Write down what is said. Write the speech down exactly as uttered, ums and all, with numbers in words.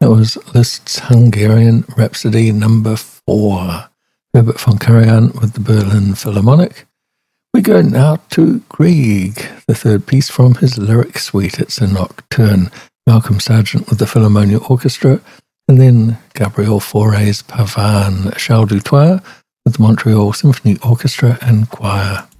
That was Liszt's Hungarian Rhapsody number four. Herbert von Karajan with the Berlin Philharmonic. We go now to Grieg, the third piece from his lyric suite. It's a nocturne. Malcolm Sargent with the Philharmonia Orchestra, and then Gabriel Fauré's Pavane, Charles Dutoit with the Montreal Symphony Orchestra and Choir.